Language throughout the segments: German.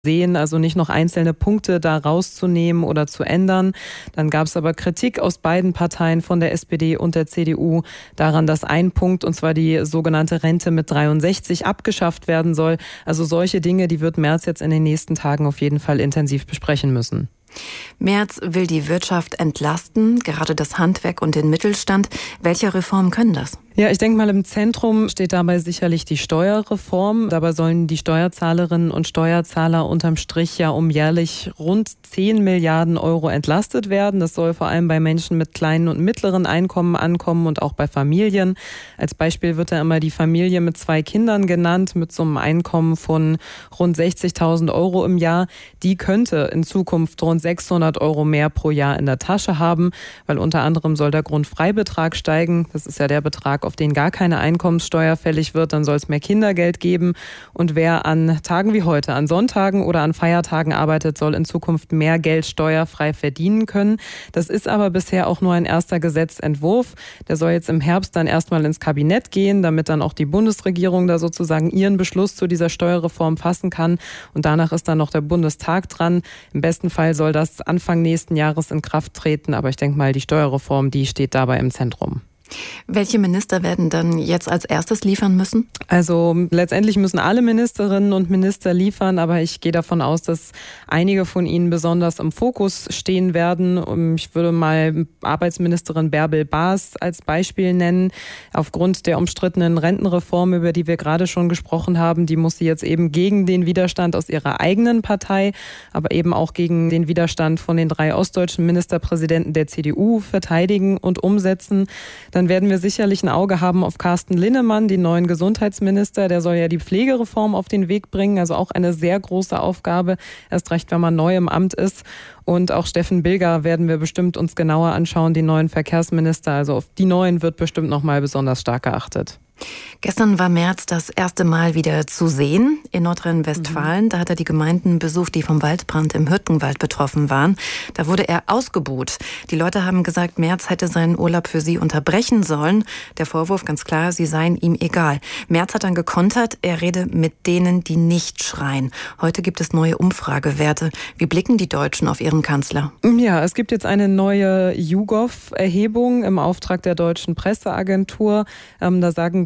sehen, also nicht noch einzelne Punkte da rauszunehmen oder zu ändern. Dann gab es aber Kritik aus beiden Parteien, von der SPD und der CDU, daran, dass ein Punkt, und zwar die sogenannte Rente mit 63, abgeschafft werden soll. Also solche Dinge, die wird Merz jetzt in den nächsten Tagen auf jeden Fall intensiv besprechen müssen. Merz will die Wirtschaft entlasten, gerade das Handwerk und den Mittelstand. Welche Reformen können das? Ja, ich denke mal, im Zentrum steht dabei sicherlich die Steuerreform. Dabei sollen die Steuerzahlerinnen und Steuerzahler unterm Strich ja um jährlich rund 10 Milliarden Euro entlastet werden. Das soll vor allem bei Menschen mit kleinen und mittleren Einkommen ankommen und auch bei Familien. Als Beispiel wird da immer die Familie mit 2 Kindern genannt, mit so einem Einkommen von rund 60.000 Euro im Jahr. Die könnte in Zukunft rund 600 Euro mehr pro Jahr in der Tasche haben, weil unter anderem soll der Grundfreibetrag steigen. Das ist ja der Betrag, auf den gar keine Einkommenssteuer fällig wird. Dann soll es mehr Kindergeld geben. Und wer an Tagen wie heute, an Sonntagen oder an Feiertagen arbeitet, soll in Zukunft mehr Geld steuerfrei verdienen können. Das ist aber bisher auch nur ein erster Gesetzentwurf. Der soll jetzt im Herbst dann erstmal ins Kabinett gehen, damit dann auch die Bundesregierung da sozusagen ihren Beschluss zu dieser Steuerreform fassen kann. Und danach ist dann noch der Bundestag dran. Im besten Fall soll das Anfang nächsten Jahres in Kraft treten. Aber ich denke mal, die Steuerreform, die steht dabei im Zentrum. Welche Minister werden dann jetzt als erstes liefern müssen? Also letztendlich müssen alle Ministerinnen und Minister liefern, aber ich gehe davon aus, dass einige von ihnen besonders im Fokus stehen werden. Ich würde mal Arbeitsministerin Bärbel Baas als Beispiel nennen. Aufgrund der umstrittenen Rentenreform, über die wir gerade schon gesprochen haben, die muss sie jetzt eben gegen den Widerstand aus ihrer eigenen Partei, aber eben auch gegen den Widerstand von den 3 ostdeutschen Ministerpräsidenten der CDU verteidigen und umsetzen. Dann werden wir sicherlich ein Auge haben auf Carsten Linnemann, den neuen Gesundheitsminister. Der soll ja die Pflegereform auf den Weg bringen, also auch eine sehr große Aufgabe, erst recht, wenn man neu im Amt ist. Und auch Steffen Bilger werden wir bestimmt uns genauer anschauen, den neuen Verkehrsminister. Also auf die neuen wird bestimmt noch mal besonders stark geachtet. Gestern war Merz das erste Mal wieder zu sehen in Nordrhein-Westfalen. Da hat er die Gemeinden besucht, die vom Waldbrand im Hürtgenwald betroffen waren. Da wurde er ausgebuht. Die Leute haben gesagt, Merz hätte seinen Urlaub für sie unterbrechen sollen. Der Vorwurf ganz klar, sie seien ihm egal. Merz hat dann gekontert, er rede mit denen, die nicht schreien. Heute gibt es neue Umfragewerte. Wie blicken die Deutschen auf ihren Kanzler? Ja, es gibt jetzt eine neue YouGov-Erhebung im Auftrag der Deutschen Presseagentur. Da sagen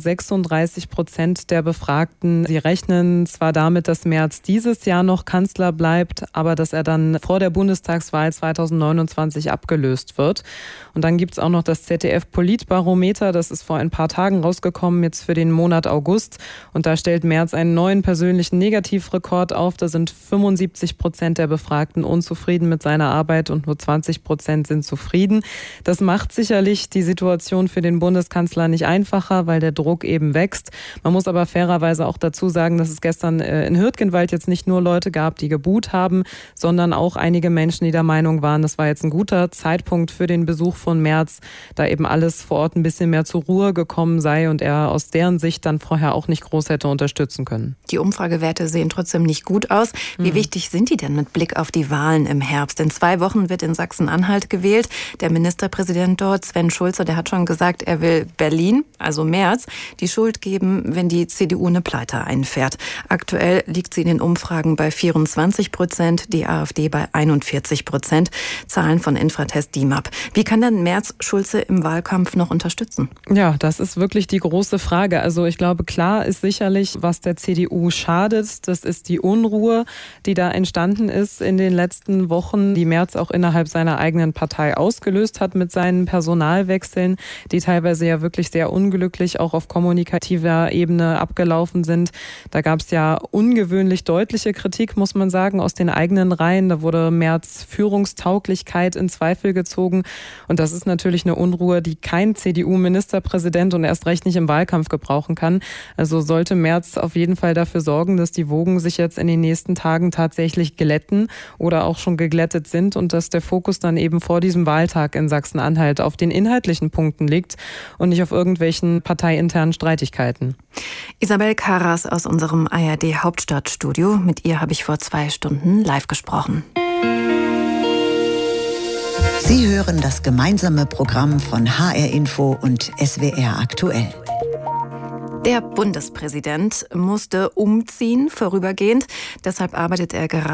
36% der Befragten, sie rechnen zwar damit, dass Merz dieses Jahr noch Kanzler bleibt, aber dass er dann vor der Bundestagswahl 2029 abgelöst wird. Und dann gibt es auch noch das ZDF-Politbarometer, das ist vor ein paar Tagen rausgekommen, jetzt für den Monat August. Und da stellt Merz einen neuen persönlichen Negativrekord auf. Da sind 75% der Befragten unzufrieden mit seiner Arbeit und nur 20% sind zufrieden. Das macht sicherlich die Situation für den Bundeskanzler nicht einfacher, weil der Druck eben wächst. Man muss aber fairerweise auch dazu sagen, dass es gestern in Hürtgenwald jetzt nicht nur Leute gab, die gebuht haben, sondern auch einige Menschen, die der Meinung waren, das war jetzt ein guter Zeitpunkt für den Besuch von Merz, da eben alles vor Ort ein bisschen mehr zur Ruhe gekommen sei und er aus deren Sicht dann vorher auch nicht groß hätte unterstützen können. Die Umfragewerte sehen trotzdem nicht gut aus. Wie wichtig sind die denn mit Blick auf die Wahlen im Herbst? In 2 Wochen wird in Sachsen-Anhalt gewählt. Der Ministerpräsident dort, Sven Schulze, der hat schon gesagt, er will Berlin, also Merz, die Schuld geben, wenn die CDU eine Pleite einfährt. Aktuell liegt sie in den Umfragen bei 24%, die AfD bei 41%. Zahlen von Infratest DIMAP. Wie kann denn Merz Schulze im Wahlkampf noch unterstützen? Ja, das ist wirklich die große Frage. Also ich glaube, klar ist sicherlich, was der CDU schadet. Das ist die Unruhe, die da entstanden ist in den letzten Wochen, die Merz auch innerhalb seiner eigenen Partei ausgelöst hat mit seinen Personalwechseln, die teilweise ja wirklich sehr unglücklich auch auf kommunikativer Ebene abgelaufen sind. Da gab es ja ungewöhnlich deutliche Kritik, muss man sagen, aus den eigenen Reihen. Da wurde Merz Führungstauglichkeit in Zweifel gezogen. Und das ist natürlich eine Unruhe, die kein CDU-Ministerpräsident und erst recht nicht im Wahlkampf gebrauchen kann. Also sollte Merz auf jeden Fall dafür sorgen, dass die Wogen sich jetzt in den nächsten Tagen tatsächlich glätten oder auch schon geglättet sind und dass der Fokus dann eben vor diesem Wahltag in Sachsen-Anhalt auf den inhaltlichen Punkten liegt und nicht auf irgendwelchen parteiinternen Streitigkeiten. Isabel Karas aus unserem ARD-Hauptstadtstudio. Mit ihr habe ich vor 2 Stunden live gesprochen. Sie hören das gemeinsame Programm von HR Info und SWR aktuell. Der Bundespräsident musste umziehen, vorübergehend. Deshalb arbeitet er gerade